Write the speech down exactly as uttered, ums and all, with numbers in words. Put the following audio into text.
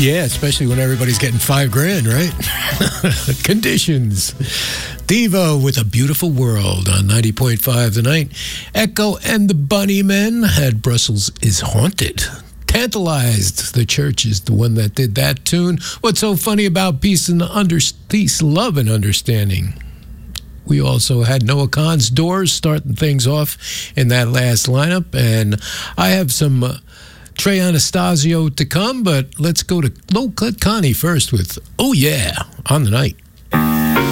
Yeah, especially when everybody's getting five grand, right? Conditions. Devo with A Beautiful World on ninety point five The Night. Echo and the Bunnymen had Brussels is Haunted. Tantalized, the Church is the one that did that tune. What's so funny about peace and under, peace, love, and understanding? We also had Noah Kahan's Doors starting things off in that last lineup. And I have some uh, Trey Anastasio to come, but let's go to Low Cut Connie first with Oh Yeah on the Night.